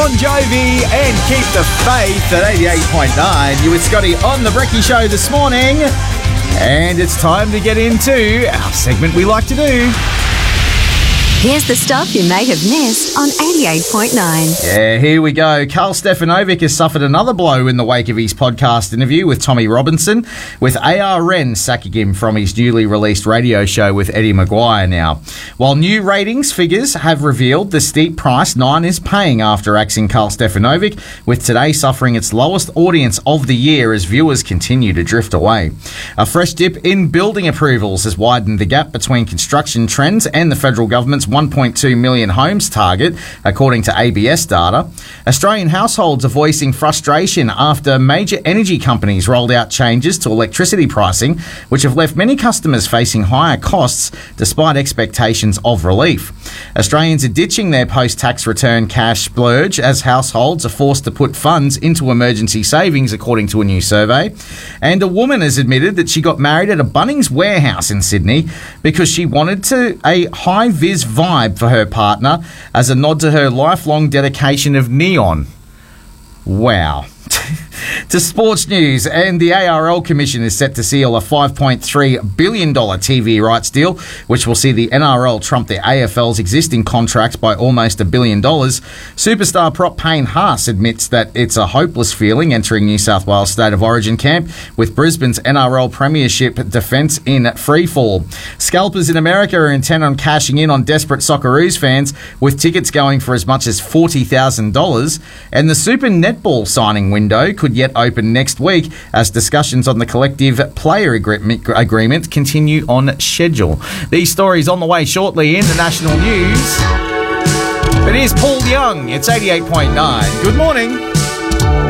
Bon Jovi and Keep the Faith at 88.9. You with Scotty on the Brekkie Show this morning. And it's time to get into our segment we like to do. Here's the stuff you may have missed on 88.9. Yeah, here we go. Karl Stefanovic has suffered another blow in the wake of his podcast interview with Tommy Robinson, with ARN sacking him from his newly released radio show with Eddie Maguire now. While new ratings figures have revealed the steep price Nine is paying after axing Karl Stefanovic, with Today suffering its lowest audience of the year as viewers continue to drift away. A fresh dip in building approvals has widened the gap between construction trends and the federal government's 1.2 million homes target, according to ABS data. Australian households are voicing frustration after major energy companies rolled out changes to electricity pricing, which have left many customers facing higher costs despite expectations of relief. Australians are ditching their post-tax return cash splurge as households are forced to put funds into emergency savings, according to a new survey. And a woman has admitted that she got married at a Bunnings warehouse in Sydney because she wanted a high-vis vibe for her partner as a nod to her lifelong dedication of neon. Wow. To sports news, and the ARL Commission is set to seal a $5.3 billion TV rights deal, which will see the NRL trump the AFL's existing contracts by almost $1 billion. Superstar prop Payne Haas admits that it's a hopeless feeling entering New South Wales State of Origin camp, with Brisbane's NRL Premiership defence in freefall. Scalpers in America are intent on cashing in on desperate Socceroos fans, with tickets going for as much as $40,000, and the Super Netball signing window could yet open next week as discussions on the collective player agreement continue on schedule. These stories on the way shortly in the national news. But here's Paul Young. It's 88.9. Good morning.